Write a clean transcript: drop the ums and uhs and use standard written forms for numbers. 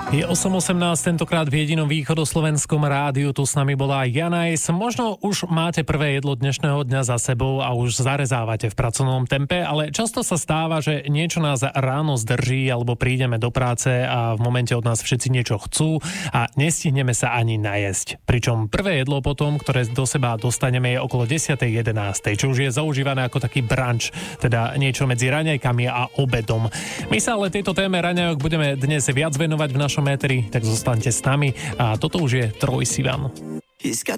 Je 8.18, tentokrát v jedinom východoslovenskom rádiu, tu s nami bola Janajs. Možno už máte prvé jedlo dnešného dňa za sebou a už zarezávate v pracovnom tempe, ale často sa stáva, že niečo nás ráno zdrží alebo prídeme do práce a v momente od nás všetci niečo chcú a nestihneme sa ani najesť. Pričom prvé jedlo potom, ktoré do seba dostaneme, je okolo 10.11, čo už je zaužívané ako taký brunch, teda niečo medzi raňajkami a obedom. My sa ale tejto téme raňajok budeme dnes viac venovať v našom éteri, tak zostaňte s nami a toto už je Troye Sivan.